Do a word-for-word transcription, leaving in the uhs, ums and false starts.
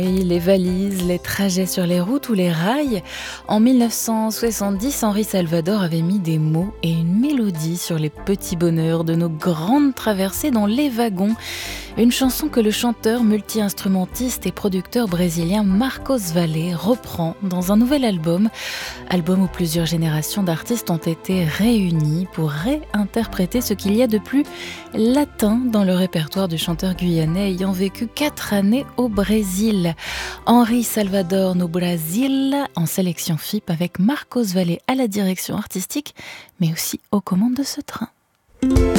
Oui, les valises, les trajets sur les routes ou les rails. En mille neuf cent soixante-dix, Henri Salvador avait mis des mots et une mélodie sur les petits bonheurs de nos grandes traversées dans les wagons. Une chanson que le chanteur, multi-instrumentiste et producteur brésilien Marcos Valle reprend dans un nouvel album. Album où plusieurs générations d'artistes ont été réunies pour réinterpréter ce qu'il y a de plus latin dans le répertoire du chanteur guyanais ayant vécu quatre années au Brésil. Henri Salvador no Brasil en sélection F I P avec Marcos Valle à la direction artistique, mais aussi aux commandes de ce train.